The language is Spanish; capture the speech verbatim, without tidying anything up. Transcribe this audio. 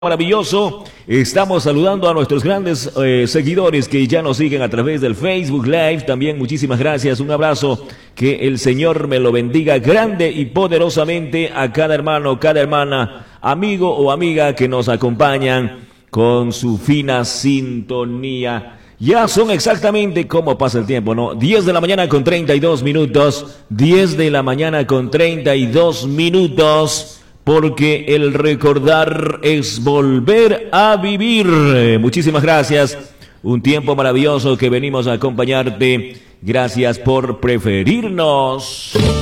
Maravilloso, estamos saludando a nuestros grandes eh, seguidores que ya nos siguen a través del Facebook Live. También muchísimas gracias, un abrazo, que el Señor me lo bendiga grande y poderosamente a cada hermano, cada hermana, amigo o amiga que nos acompañan con su fina sintonía. Ya son exactamente, ¿cómo pasa el tiempo, no? diez de la mañana con treinta y dos minutos, diez de la mañana con treinta y dos minutos. Porque el recordar es volver a vivir. Muchísimas gracias. Un tiempo maravilloso que venimos a acompañarte. Gracias por preferirnos.